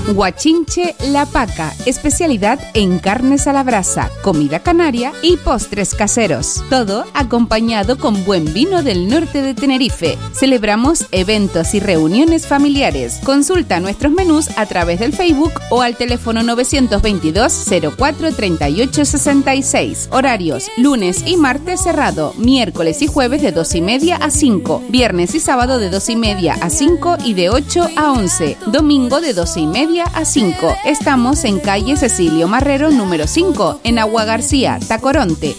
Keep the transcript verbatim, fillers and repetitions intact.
Guachinche La Paca, especialidad en carnes a la brasa, comida canaria y postres caseros. Todo acompañado con buen vino del norte de Tenerife. Celebramos eventos y reuniones familiares. Consulta nuestros menús a través del Facebook o al teléfono novecientos veintidós cero cuatro treinta y ocho sesenta y seis. Horarios: lunes y martes cerrado, miércoles y jueves de dos y media a cinco, viernes y sábado de dos y media a cinco y de ocho a once, domingo de doce y media a cinco. Estamos en calle Cecilio Marrero número cinco, en Agua García, Tacoronte.